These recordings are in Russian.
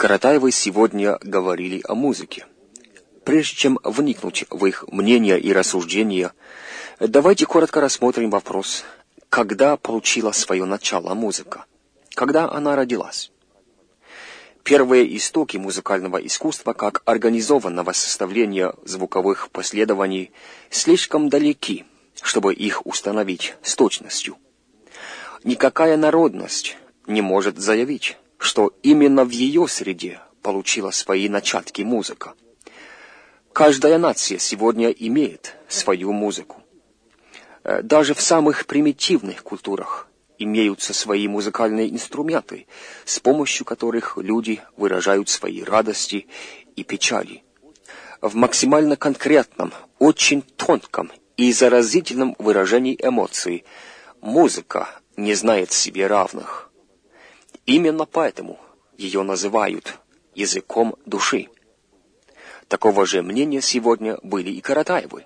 Каратаевы сегодня говорили о музыке. Прежде чем вникнуть в их мнения и рассуждения, давайте коротко рассмотрим вопрос, когда получила свое начало музыка, когда она родилась. Первые истоки музыкального искусства как организованного составления звуковых последований слишком далеки, чтобы их установить с точностью. Никакая народность не может заявить, что именно в ее среде получила свои начатки музыка. Каждая нация сегодня имеет свою музыку. Даже в самых примитивных культурах имеются свои музыкальные инструменты, с помощью которых люди выражают свои радости и печали. В максимально конкретном, очень тонком и заразительном выражении эмоций музыка не знает себе равных. Именно поэтому ее называют языком души. Такого же мнения сегодня были и Каратаевы.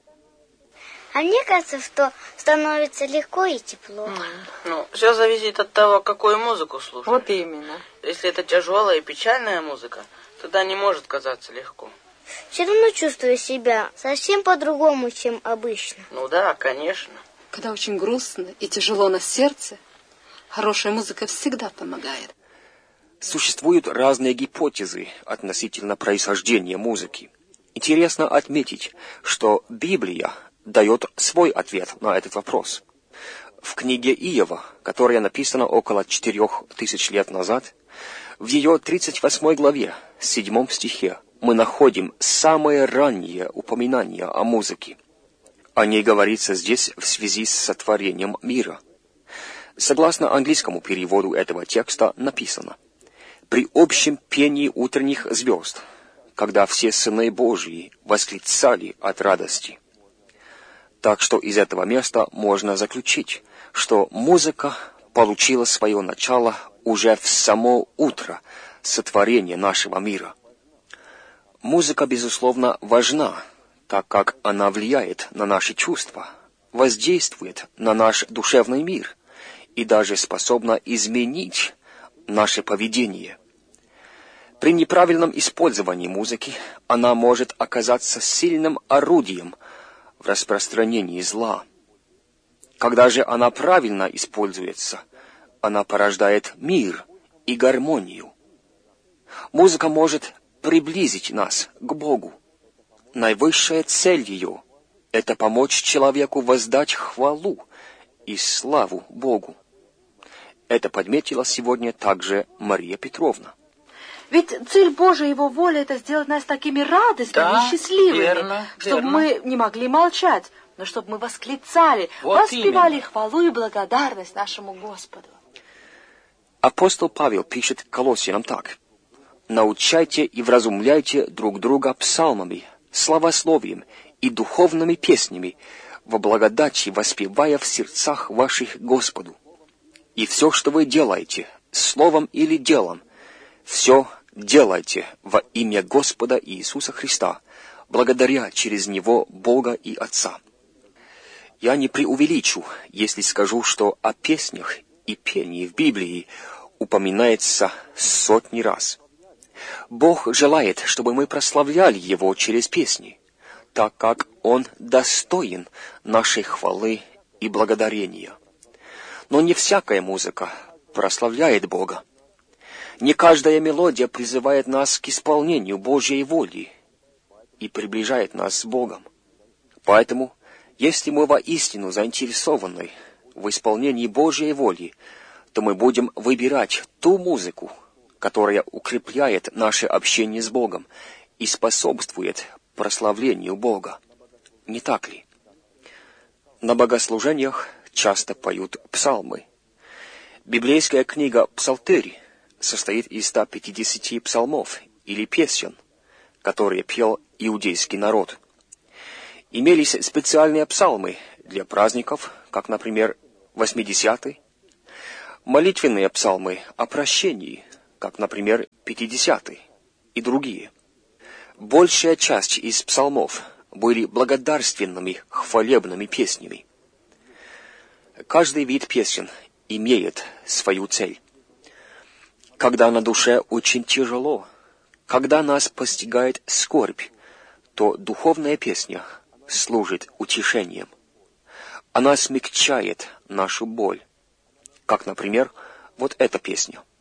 А мне кажется, что становится легко и тепло. Все зависит от того, какую музыку слушать. Вот именно. Если это тяжелая и печальная музыка, тогда не может казаться легко. Все равно чувствую себя совсем по-другому, чем обычно. Ну да, конечно. Когда очень грустно и тяжело на сердце, хорошая музыка всегда помогает. Существуют разные гипотезы относительно происхождения музыки. Интересно отметить, что Библия дает свой ответ на этот вопрос. В книге Иова, которая написана около 4000 лет назад, в ее 38 главе, 7 стихе, мы находим самое раннее упоминание о музыке. О ней говорится здесь в связи с сотворением мира. Согласно английскому переводу этого текста написано: «При общем пении утренних звезд, когда все сыны Божьи восклицали от радости». Так что из этого места можно заключить, что музыка получила свое начало уже в само утро сотворения нашего мира. Музыка, безусловно, важна, так как она влияет на наши чувства, воздействует на наш душевный мир и даже способна изменить наше поведение. При неправильном использовании музыки она может оказаться сильным орудием в распространении зла. Когда же она правильно используется, она порождает мир и гармонию. Музыка может приблизить нас к Богу. Наивысшая цель ее — это помочь человеку воздать хвалу и славу Богу. Это подметила сегодня также Мария Петровна. Ведь цель Божия, Его воля — это сделать нас такими радостными и счастливыми, верно, чтобы верно. мы не могли молчать, но чтобы мы восклицали, Вот воспевали именно. хвалу и благодарность нашему Господу. Апостол Павел пишет Колоссянам так: «Научайте и вразумляйте друг друга псалмами, славословием и духовными песнями, во благодати воспевая в сердцах ваших Господу. И все, что вы делаете, словом или делом, все делайте во имя Господа Иисуса Христа, благодаря через Него Бога и Отца». Я не преувеличу, если скажу, что о песнях и пении в Библии упоминается сотни раз. Бог желает, чтобы мы прославляли Его через песни, так как Он достоин нашей хвалы и благодарения. Но не всякая музыка прославляет Бога. Не каждая мелодия призывает нас к исполнению Божьей воли и приближает нас с Богом. Поэтому, если мы воистину заинтересованы в исполнении Божьей воли, то мы будем выбирать ту музыку, которая укрепляет наше общение с Богом и способствует прославлению Бога. Не так ли? На богослужениях часто поют псалмы. Библейская книга «Псалтырь» состоит из 150 псалмов или песен, которые пел иудейский народ. Имелись специальные псалмы для праздников, как, например, 80-й, молитвенные псалмы о прощении, как, например, 50-й, и другие. Большая часть из псалмов были благодарственными, хвалебными песнями. Каждый вид песен имеет свою цель. Когда на душе очень тяжело, когда нас постигает скорбь, то духовная песня служит утешением. Она смягчает нашу боль, как, например, вот эта песня.